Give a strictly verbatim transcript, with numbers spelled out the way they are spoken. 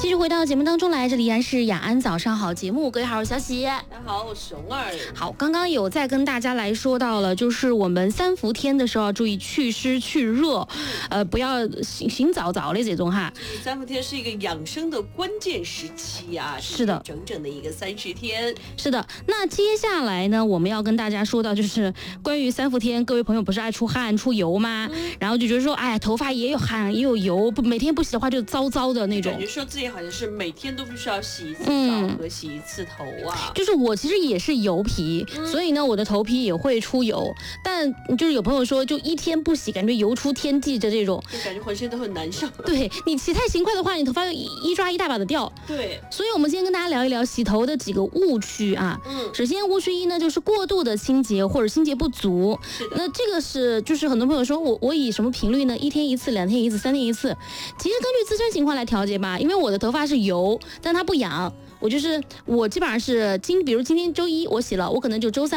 继续回到节目当中来，这里依然是雅安早上好节目，各位好，我是小喜。 大家好，我是熊儿。 好，刚刚有在跟大家来说到了，就是我们三伏天的时候要注意祛湿去热，呃，不要醒醒早早的这种哈。 三伏天是一个养生的关键时期啊， 是的， 整整的一个三十天。 是的，那接下来呢，我们要跟大家说到就是关于三伏天，各位朋友不是爱出汗出油吗？嗯、然后就觉得说，哎，头发也有汗也有油，不每天不洗的话就糟糟的那种。 感觉说自己好像是每天都必须要洗一次澡和洗一次头啊。 嗯、就是我其实也是油皮，嗯、所以呢，我的头皮也会出油。但就是有朋友说，就一天不洗，感觉油出天际的这种， 就感觉浑身都很难受。 对你洗太勤快的话，你头发一一抓一大把的掉。 对， 所以我们今天跟大家聊一聊洗头的几个误区啊。嗯，首先误区一呢，就是过度的清洁或者清洁不足。那这个是就是很多朋友说我我以什么频率呢？一天一次、两天一次、三天一次。其实根据自身情况来调节吧，因为我的头发是油，但它不痒。我就是我基本上是今，比如今天周一我洗了，我可能就周三